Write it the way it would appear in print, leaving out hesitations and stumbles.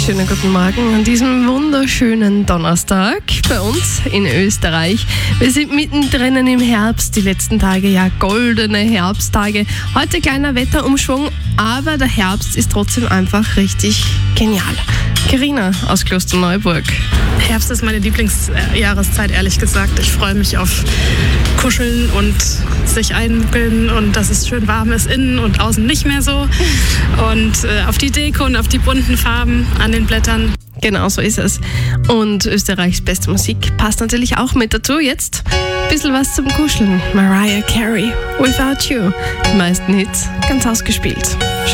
Schönen guten Morgen an diesem wunderschönen Donnerstag bei uns in Österreich. Wir sind mittendrin im Herbst, die letzten Tage, ja, goldene Herbsttage. Heute kleiner Wetterumschwung, aber der Herbst ist trotzdem einfach richtig genial. Carina aus Klosterneuburg. Herbst ist meine Lieblingsjahreszeit, ehrlich gesagt. Ich freue mich auf Kuscheln und sich einmuckeln und dass es schön warm ist, innen und außen nicht mehr so. Und auf die Deko und auf die bunten Farben an den Blättern. Genau so ist es. Und Österreichs beste Musik passt natürlich auch mit dazu. Jetzt ein bisschen was zum Kuscheln. Mariah Carey, Without You. Die meisten Hits ganz ausgespielt.